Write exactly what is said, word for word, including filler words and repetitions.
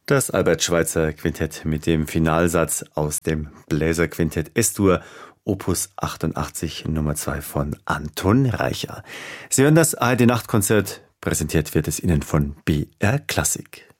Das Albert-Schweitzer Quintett mit dem Finalsatz aus dem Bläserquintett S-Dur, Opus achtundachtzig, Nummer zwei von Anton Reicher. Sie hören das A R D-Nachtkonzert, präsentiert wird es Ihnen von B R Klassik.